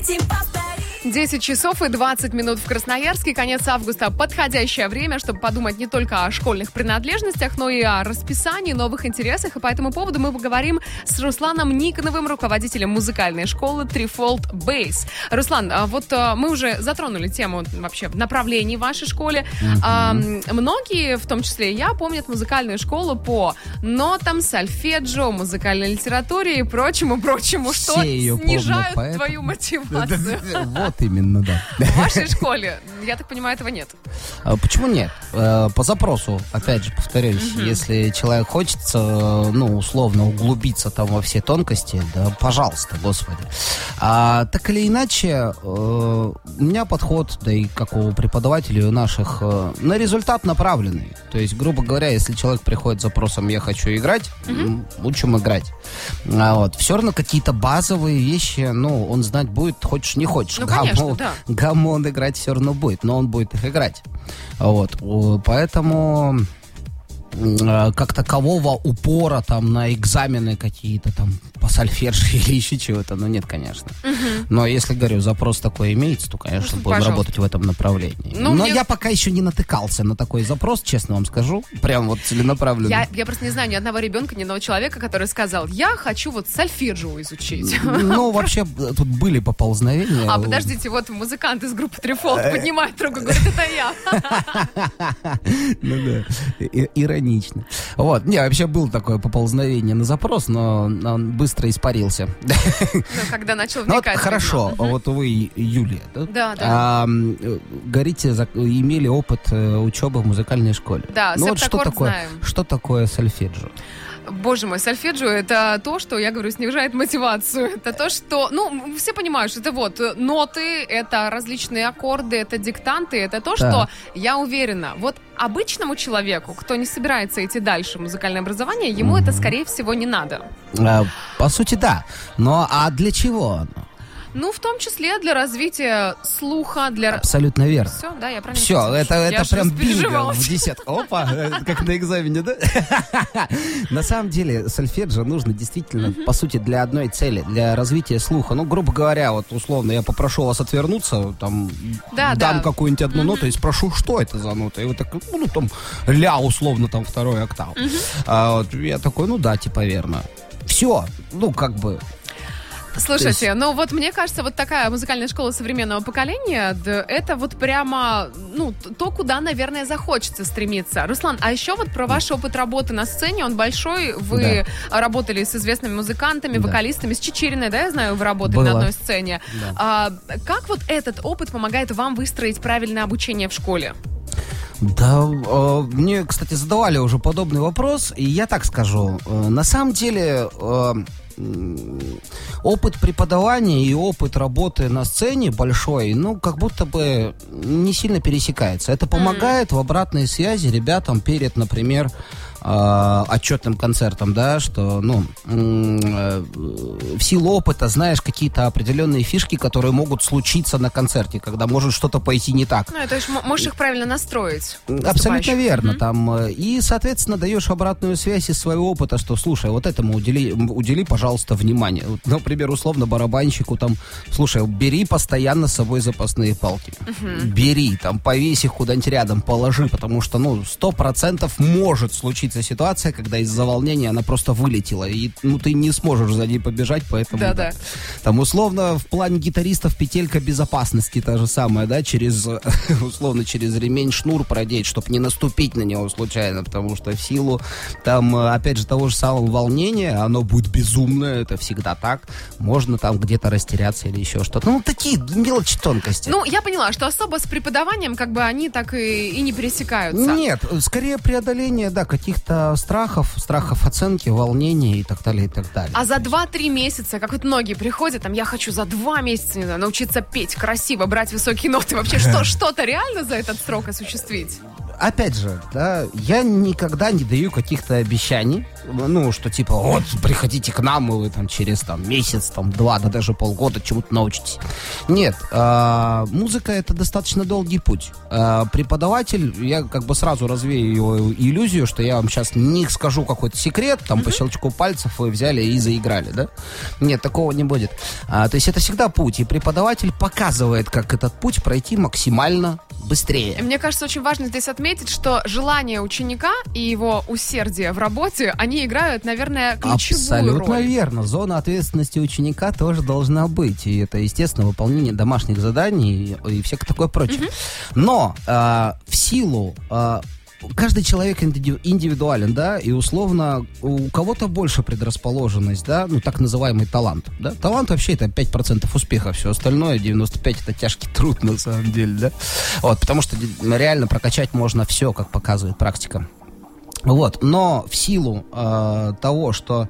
10 часов и 20 минут в Красноярске. Конец августа. Подходящее время, чтобы подумать не только о школьных принадлежностях, но и о расписании, новых интересах. И по этому поводу мы поговорим с Русланом Никоновым, руководителем музыкальной школы Threefold Bass. Руслан, вот мы уже затронули тему вообще направлений в вашей школе. Многие, в том числе и я, помнят музыкальную школу по нотам, сольфеджио, музыкальной литературе и прочему, что снижают твою мотивацию. Вот именно, да. В вашей школе, я так понимаю, этого нет. Почему нет? По запросу, опять же, повторюсь, если человек хочется, условно углубиться там во все тонкости, да, пожалуйста, господи. Так или иначе, у меня подход, да и как у преподавателей у наших, на результат направленный. То есть, грубо говоря, если человек приходит с запросом «я хочу играть», учим играть. Все равно какие-то базовые вещи, он знать будет, хочешь не хочешь. Конечно, да. Гамму он играть все равно будет, но он будет их играть. Поэтому как такового упора там на экзамены какие-то там по сольфеджио или еще чего-то, нет, конечно. Но если, говорю, запрос такой имеется, то, конечно, будем работать в этом направлении. Но я пока еще не натыкался на такой запрос, честно вам скажу, прям вот целенаправленно. Я просто не знаю ни одного ребенка, ни одного человека, который сказал, я хочу сольфеджио изучить. Вообще, тут были поползновения. Подождите, вот музыкант из группы Threefold поднимает руку и говорит, это я. Иронично. Вообще было такое поползновение на запрос, но он быстро испарился. Когда начал вникать. Хорошо, вы, Юлия, да? Да. Говорите, имели опыт учебы в музыкальной школе. Да, септаккорд знаем. Что такое сольфеджио? Боже мой, сольфеджио — это то, что, я говорю, снижает мотивацию. Это то, что... все понимают, что это ноты, это различные аккорды, это диктанты, это то, что, я уверена, обычному человеку, кто не собирается идти дальше в музыкальное образование, ему это, скорее всего, не надо. По сути, да. Но для чего оно? В том числе для развития слуха, Абсолютно верно. Все, да, я правильно Все, это прям бинго в десятку. Опа, как на экзамене, да? На самом деле, сольфеджио нужно действительно, по сути, для одной цели, для развития слуха. Грубо говоря, условно, я попрошу вас отвернуться, дам какую-нибудь одну ноту и спрошу, что это за нота. И вы так, ля, условно, второй октав. Я такой, верно. Все, Слушайте, мне кажется, такая музыкальная школа современного поколения, это прямо, то, куда, наверное, захочется стремиться. Руслан, а еще про ваш опыт работы на сцене, он большой. Вы работали с известными музыкантами, вокалистами, с Чичериной, да, я знаю, вы работали на одной сцене. Да. Как этот опыт помогает вам выстроить правильное обучение в школе? Да, мне, кстати, задавали уже подобный вопрос, и я так скажу. На самом деле... опыт преподавания и опыт работы на сцене большой, как будто бы не сильно пересекается. Это помогает в обратной связи ребятам перед, например, отчетным концертом, да, что, в силу опыта знаешь какие-то определенные фишки, которые могут случиться на концерте, когда может что-то пойти не так. То есть можешь их правильно настроить. Абсолютно верно. И, соответственно, даешь обратную связь из своего опыта, что, слушай, этому удели, пожалуйста, внимание. Например, условно, барабанщику, слушай, бери постоянно с собой запасные палки. Бери, повесь их куда-нибудь рядом, положи, потому что, 100% может случиться ситуация, когда из-за волнения она просто вылетела, и ты не сможешь за ней побежать, поэтому условно в плане гитаристов петелька безопасности та же самая, да, через ремень шнур продеть, чтобы не наступить на него случайно, потому что в силу опять же того же самого волнения оно будет безумное, это всегда так, можно где-то растеряться или еще что-то, такие мелочи, тонкости. Я поняла, что особо с преподаванием они так и не пересекаются. Нет, скорее преодоление, каких-то страхов оценки, волнения и так далее, и так далее. А за 2-3 месяца, как многие приходят, я хочу за 2 месяца, не знаю, научиться петь красиво, брать высокие ноты, вообще что-то реально за этот срок осуществить? Опять же, я никогда не даю каких-то обещаний, ну, что типа, вот, приходите к нам, и вы там через месяц, 2, да даже полгода чему-то научитесь. Нет, музыка — это достаточно долгий путь. Преподаватель, я как бы сразу развею его иллюзию, что я вам сейчас не скажу какой-то секрет, по щелчку пальцев вы взяли и заиграли, да? Нет, такого не будет. То есть это всегда путь, и преподаватель показывает, как этот путь пройти максимально быстрее. Мне кажется, очень важно здесь отметить, что желание ученика и его усердие в работе, они играют, наверное, ключевую роль. Абсолютно верно. Зона ответственности ученика тоже должна быть. И это, естественно, выполнение домашних заданий и всякое такое прочее. Но в силу... Каждый человек индивидуален, да, и условно у кого-то больше предрасположенность, да, ну, так называемый талант, да. Талант вообще это 5% успеха, все остальное 95% это тяжкий труд на самом деле, да. Вот, потому что реально прокачать можно все, как показывает практика. Вот, но в силу того, что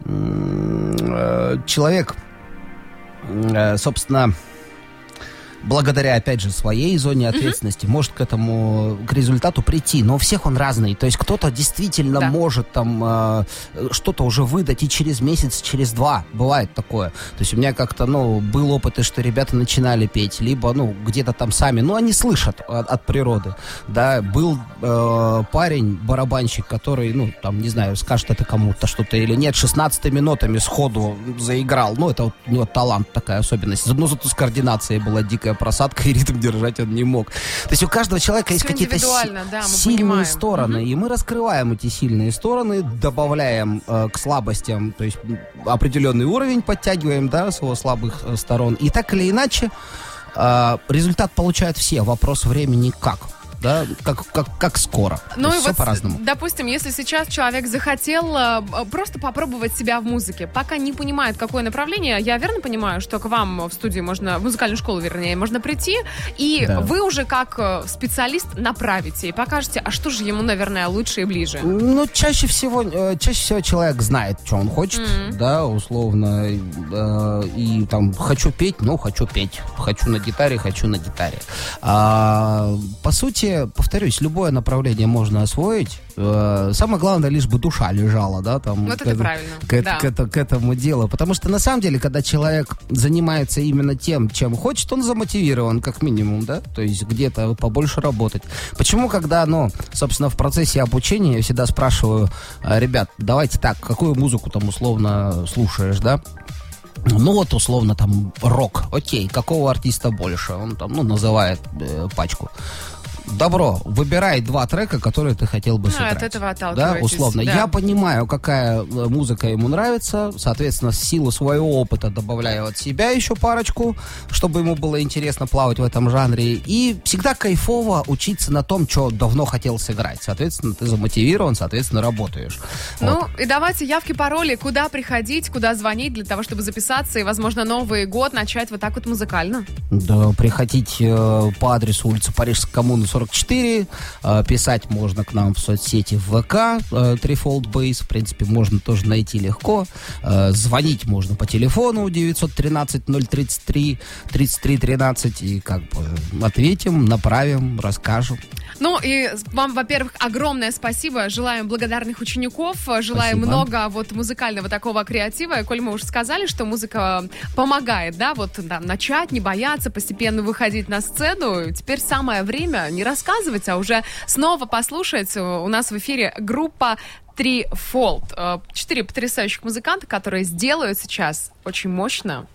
человек, собственно, благодаря, опять же, своей зоне ответственности, может к результату прийти. Но у всех он разный. То есть кто-то действительно может там что-то уже выдать и через месяц, через 2. Бывает такое. То есть у меня как-то, был опыт, что ребята начинали петь, либо, где-то там сами, они слышат от природы. Да, был парень, барабанщик, который, не знаю, скажет это кому-то что-то или нет, 16 минутами сходу заиграл. Это вот у него талант, такая особенность. Зато с координацией была дикая просадка, и ритм держать он не мог. То есть у каждого человека есть какие-то сильные стороны, и мы раскрываем эти сильные стороны, добавляем к слабостям, то есть определенный уровень подтягиваем, да, с его слабых сторон, и так или иначе результат получают все. Вопрос времени как. Да, как скоро. Все по-разному. Допустим, если сейчас человек захотел просто попробовать себя в музыке, пока не понимает, какое направление, я верно понимаю, что к вам в студию можно, в музыкальную школу, вернее, можно прийти, и вы уже как специалист направите и покажете, а что же ему, наверное, лучше и ближе? Чаще всего человек знает, что он хочет, да, условно, и там, хочу петь, хочу петь. Хочу на гитаре. По сути, повторюсь, любое направление можно освоить. Самое главное, лишь бы душа лежала, да, там. Вот это правильно. К этому делу. Потому что, на самом деле, когда человек занимается именно тем, чем хочет, он замотивирован, как минимум, да, то есть где-то побольше работать. Почему, когда, собственно, в процессе обучения я всегда спрашиваю, ребят, давайте так, какую музыку там условно слушаешь, да? Условно, там, рок. Окей, какого артиста больше? Он там, называет пачку. Добро, выбирай 2 трека, которые ты хотел бы сыграть. От этого отталкиваетесь. Да, условно. Да. Я понимаю, какая музыка ему нравится. Соответственно, в силу своего опыта добавляю от себя еще парочку, чтобы ему было интересно плавать в этом жанре. И всегда кайфово учиться на том, что давно хотел сыграть. Соответственно, ты замотивирован, соответственно, работаешь. И давайте явки, пароли, куда приходить, куда звонить для того, чтобы записаться и, возможно, Новый год начать вот так вот музыкально. Да, приходите по адресу улица Парижская коммуна, 44. Писать можно к нам в соцсети в ВК, Threefold Bass. В принципе, можно тоже найти легко. Звонить можно по телефону 913-033-3313. И ответим, направим, расскажем. И вам, во-первых, огромное спасибо. Желаем благодарных учеников. Желаем много музыкального такого креатива. И коль мы уже сказали, что музыка помогает, начать, не бояться, постепенно выходить на сцену. Теперь самое время не рассказывать, а уже снова послушать. У нас в эфире группа Threefold. 4 потрясающих музыканта, которые сделают сейчас очень мощно